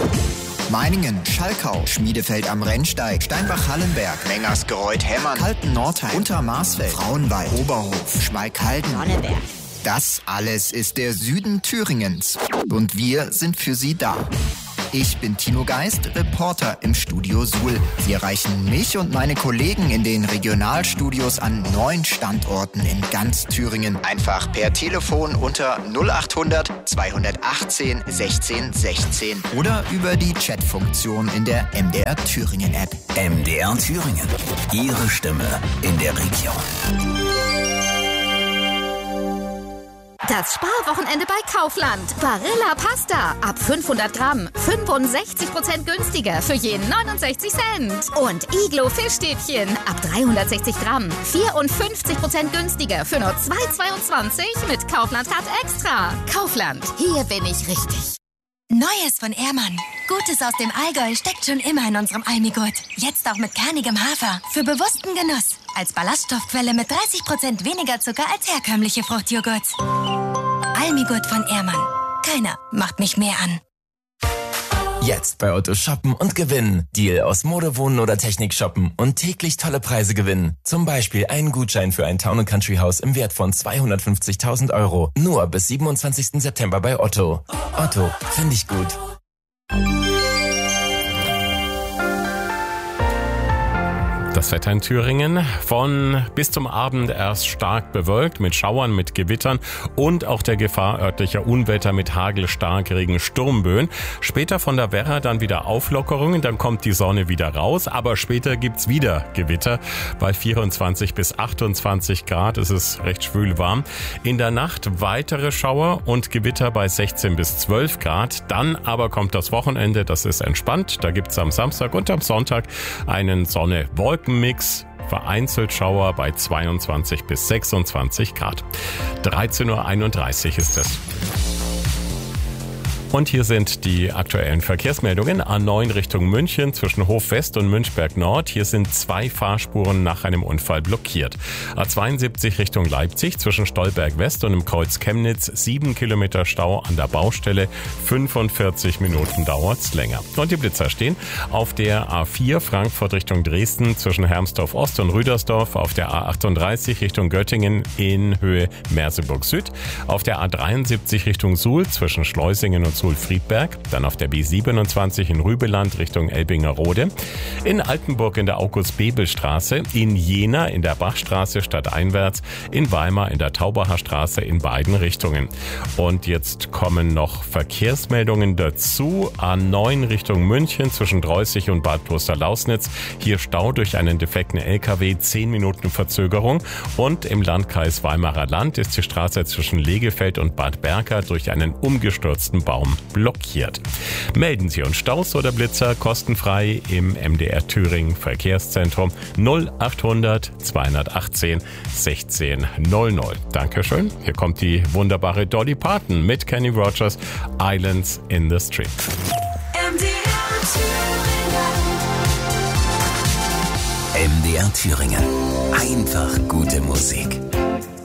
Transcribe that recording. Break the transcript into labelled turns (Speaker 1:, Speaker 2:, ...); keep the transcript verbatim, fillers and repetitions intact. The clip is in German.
Speaker 1: Meiningen, Schalkau, Schmiedefeld am Rennsteig, Steinbach-Hallenberg, Mengersgereuth-Hemmern, Kalten-Nordheim, Untermarsfeld, Frauenwald, Oberhof, Schmalkalden.
Speaker 2: Sonneberg.
Speaker 1: Das alles ist der Süden Thüringens. Und wir sind für Sie da. Ich bin Tino Geist, Reporter im Studio Suhl. Sie erreichen mich und meine Kollegen in den Regionalstudios an neun Standorten in ganz Thüringen. Einfach per Telefon unter null acht hundert zweihundertachtzehn sechzehn sechzehn oder über die Chatfunktion in der M D R Thüringen App.
Speaker 3: M D R Thüringen. Ihre Stimme in der Region.
Speaker 2: Das Sparwochenende bei Kaufland. Barilla Pasta. Ab fünfhundert Gramm. fünfundsechzig Prozent günstiger für je neunundsechzig Cent. Und Iglo Fischstäbchen. Ab dreihundertsechzig Gramm. vierundfünfzig Prozent günstiger für nur zwei Euro zweiundzwanzig mit Kaufland Card Extra. Kaufland. Hier bin ich richtig.
Speaker 4: Neues von Ehrmann. Gutes aus dem Allgäu steckt schon immer in unserem Almigurt. Jetzt auch mit kernigem Hafer. Für bewussten Genuss. Als Ballaststoffquelle mit dreißig Prozent weniger Zucker als herkömmliche Fruchtjoghurts. Almigurt von Ehrmann. Keiner macht mich mehr an.
Speaker 5: Jetzt bei Otto shoppen und gewinnen. Deal aus Mode, Wohnen oder Technik shoppen und täglich tolle Preise gewinnen. Zum Beispiel einen Gutschein für ein Town and Country Haus im Wert von zweihundertfünfzigtausend Euro. Nur bis siebenundzwanzigsten September bei Otto. Otto, finde ich gut.
Speaker 6: Das Wetter in Thüringen von bis zum Abend erst stark bewölkt mit Schauern, mit Gewittern und auch der Gefahr örtlicher Unwetter mit Hagel, Starkregen, Sturmböen. Später von der Werra dann wieder Auflockerungen, dann kommt die Sonne wieder raus, aber später gibt's wieder Gewitter. Bei vierundzwanzig bis achtundzwanzig Grad ist es recht schwül warm. In der Nacht weitere Schauer und Gewitter bei sechzehn bis zwölf Grad. Dann aber kommt das Wochenende, das ist entspannt. Da gibt's am Samstag und am Sonntag einen Sonne-Wolken Mix, vereinzelt Schauer bei zweiundzwanzig bis sechsundzwanzig Grad. dreizehn Uhr einunddreißig ist es. Und hier sind die aktuellen Verkehrsmeldungen. A neun Richtung München zwischen Hof West und Münchberg Nord. Hier sind zwei Fahrspuren nach einem Unfall blockiert. A zweiundsiebzig Richtung Leipzig zwischen Stolberg West und im Kreuz Chemnitz. Sieben Kilometer Stau an der Baustelle. fünfundvierzig Minuten dauert's länger. Und die Blitzer stehen auf der A vier Frankfurt Richtung Dresden zwischen Hermsdorf Ost und Rüdersdorf. Auf der A achtunddreißig Richtung Göttingen in Höhe Merseburg Süd. Auf der A dreiundsiebzig Richtung Suhl zwischen Schleusingen und Suhl-Friedberg, dann auf der B siebenundzwanzig in Rübeland Richtung Elbingerode, in Altenburg in der August-Bebel-Straße, in Jena in der Bachstraße stadteinwärts, in Weimar in der Taubacher Straße in beiden Richtungen. Und jetzt kommen noch Verkehrsmeldungen dazu. A neun Richtung München zwischen Dreußig und Bad Klosterlausnitz. Hier Stau durch einen defekten L K W, zehn Minuten Verzögerung. Und im Landkreis Weimarer Land ist die Straße zwischen Legefeld und Bad Berka durch einen umgestürzten Baum blockiert. Melden Sie uns Staus oder Blitzer kostenfrei im M D R Thüringen Verkehrszentrum null achthundert zweihundertachtzehn sechzehn null null. Dankeschön. Hier kommt die wunderbare Dolly Parton mit Kenny Rogers, Islands in the Stream.
Speaker 3: M D R Thüringen. M D R Thüringen. Einfach gute Musik.